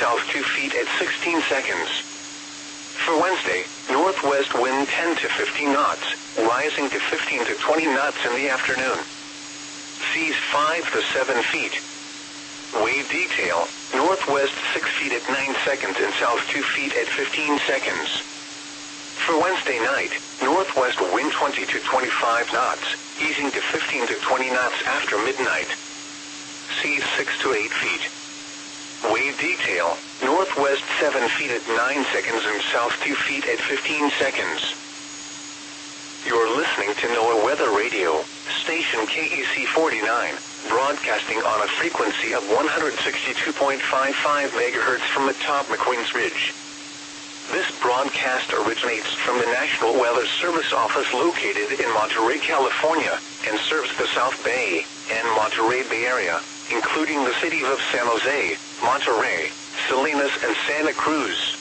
south 2 feet at 16 seconds. For Wednesday, northwest wind 10 to 15 knots, rising to 15 to 20 knots in the afternoon. Seas 5 to 7 feet. Wave detail, northwest 6 feet at 9 seconds and south 2 feet at 15 seconds. For Wednesday night, northwest wind 20 to 25 knots, easing to 15 to 20 knots after midnight. Seas 6 to 8 feet. Wave detail, northwest 7 feet at 9 seconds and south 2 feet at 15 seconds. You're listening to NOAA Weather Radio, station KEC 49, broadcasting on a frequency of 162.55 MHz from atop McQueen's Ridge. This broadcast originates from the National Weather Service office located in Monterey, California, and serves the South Bay and Monterey Bay Area, including the cities of San Jose, Monterey, Salinas, and Santa Cruz.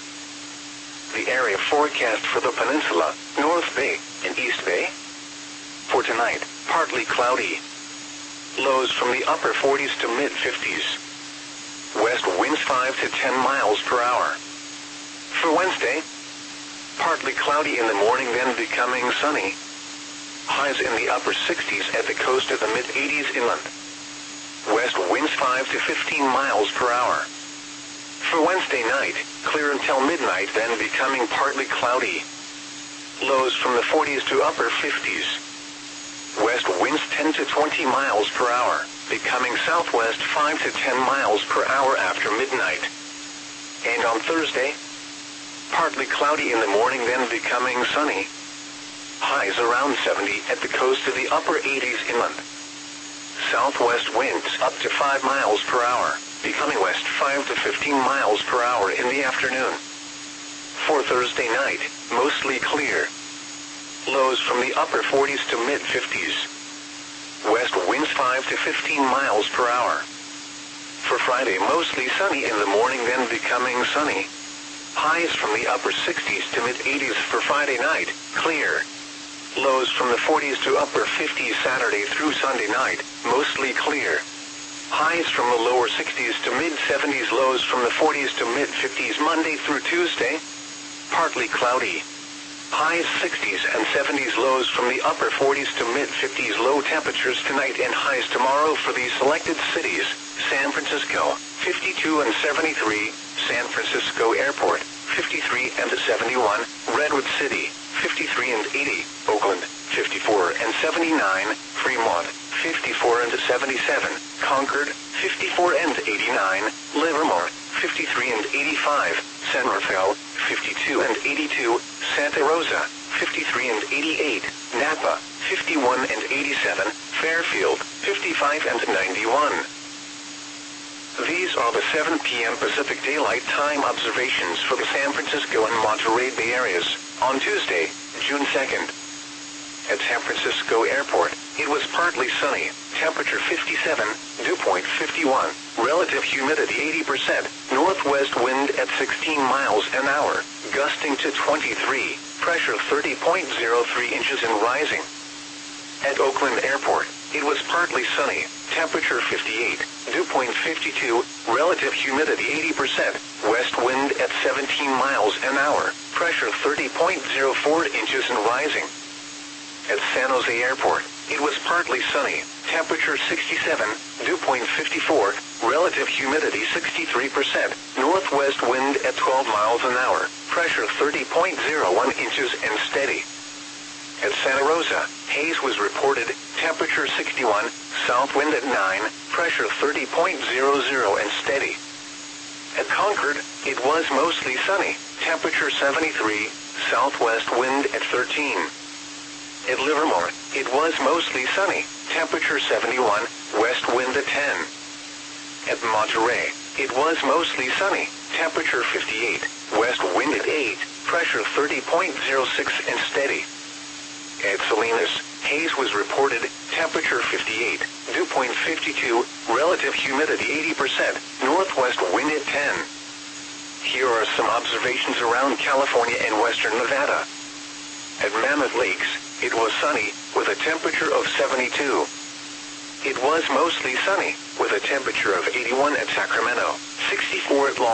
The area forecast for the peninsula, North Bay, and East Bay. For tonight, partly cloudy. Lows from the upper 40s to mid-50s. West winds 5 to 10 miles per hour. For Wednesday, partly cloudy in the morning, then becoming sunny. Highs in the upper 60s at the coast of the mid-80s inland. West winds 5 to 15 miles per hour. For Wednesday night, clear until midnight, then becoming partly cloudy. Lows from the 40s to upper 50s. West winds 10 to 20 miles per hour, becoming southwest 5 to 10 miles per hour after midnight. And on Thursday, partly cloudy in the morning, then becoming sunny. Highs around 70 at the coast of the upper 80s inland. Southwest winds up to 5 miles per hour, becoming west 5 to 15 miles per hour in the afternoon. For Thursday night, mostly clear. Lows from the upper 40s to mid-50s. West winds 5 to 15 miles per hour. For Friday, mostly sunny in the morning, then becoming sunny. Highs from the upper 60s to mid-80s for Friday night, clear. Lows from the 40s to upper 50s Saturday through Sunday night, mostly clear. Highs from the lower 60s to mid-70s, lows from the 40s to mid-50s Monday through Tuesday, partly cloudy. Highs 60s and 70s, lows from the upper 40s to mid-50s, low temperatures tonight and highs tomorrow for these selected cities: San Francisco, 52 and 73, San Francisco Airport, 53 and 71, Redwood City, 53 and 80, Oakland, 54 and 79, Fremont, 54 and 77, Concord, 54 and 89, Livermore, 53 and 85, San Rafael, 52 and 82, Santa Rosa, 53 and 88, Napa, 51 and 87, Fairfield, 55 and 91. These are the 7 p.m. Pacific Daylight Time observations for the San Francisco and Monterey Bay areas on Tuesday, June 2nd. At San Francisco Airport, it was partly sunny, temperature 57, dew point 51, relative humidity 80%, northwest wind at 16 miles an hour, gusting to 23, pressure 30.03 inches and rising. At Oakland Airport, it was partly sunny, temperature 58, dew point 52, relative humidity 80%, west wind at 17 miles an hour, pressure 30.04 inches and rising. At San Jose Airport, it was partly sunny, temperature 67, dew point 54, relative humidity 63%, northwest wind at 12 miles an hour, pressure 30.01 inches and steady. At Santa Rosa, haze was reported, temperature 61, south wind at 9, pressure 30.00 and steady. At Concord, it was mostly sunny, temperature 73, southwest wind at 13. At Livermore, it was mostly sunny, temperature 71, west wind at 10. At Monterey, it was mostly sunny, temperature 58, west wind at 8, pressure 30.06 and steady. At Salinas, haze was reported, temperature 58, dew point 52, relative humidity 80%, northwest wind at 10. Here are some observations around California and western Nevada. At Mammoth Lakes, it was sunny, with a temperature of 72. It was mostly sunny, with a temperature of 81 at Sacramento, 64 at Long